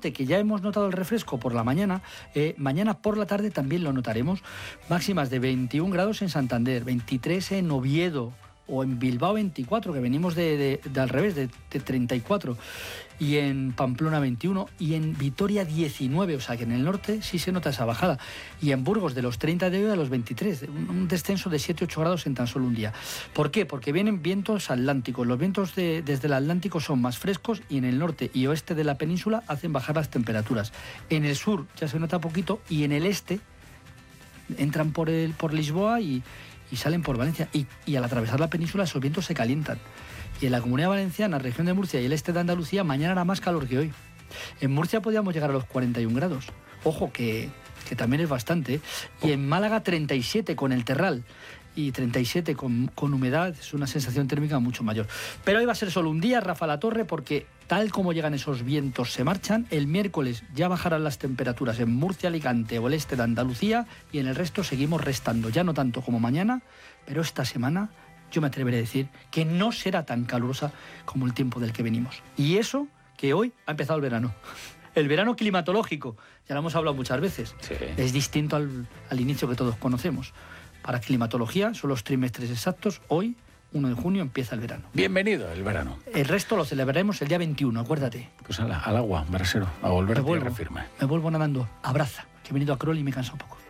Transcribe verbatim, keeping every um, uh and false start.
norte, que ya hemos notado el refresco por la mañana, eh, mañana por la tarde también lo notaremos. Máximas de veintiún grados en Santander, veintitrés en Oviedo, o en Bilbao veinticuatro, que venimos de, de, de al revés, de, de treinta y cuatro, y en Pamplona veintiuno, y en Vitoria diecinueve, o sea que en el norte sí se nota esa bajada, y en Burgos de los treinta de hoy a los veintitrés, un, un descenso de siete a ocho grados en tan solo un día. ¿Por qué? Porque vienen vientos atlánticos, los vientos de, desde el Atlántico son más frescos y en el norte y oeste de la península hacen bajar las temperaturas. En el sur ya se nota poquito y en el este entran por, el, por Lisboa y y salen por Valencia, y, y al atravesar la península esos vientos se calientan. Y en la Comunidad Valenciana, región de Murcia y el este de Andalucía, mañana hará más calor que hoy. En Murcia podríamos llegar a los cuarenta y un grados. Ojo, que, que también es bastante. Y en Málaga treinta y siete con el terral. Y treinta y siete con, con humedad, es una sensación térmica mucho mayor. Pero hoy va a ser solo un día, Rafa La Torre, porque tal como llegan esos vientos se marchan. El miércoles ya bajarán las temperaturas en Murcia, Alicante o el este de Andalucía, y en el resto seguimos restando, ya no tanto como mañana, pero esta semana yo me atreveré a decir que no será tan calurosa como el tiempo del que venimos. Y eso que hoy ha empezado el verano. El verano climatológico, ya lo hemos hablado muchas veces, sí. Es distinto al, al inicio que todos conocemos. Para climatología son los trimestres exactos. Hoy, uno de junio, empieza el verano. Bienvenido el verano. El resto lo celebraremos el día veintiuno, acuérdate. Pues ala, al agua, brasero, a volver a tierra firme. Me vuelvo nadando. Abraza, que he venido a Crol y me he cansado un poco.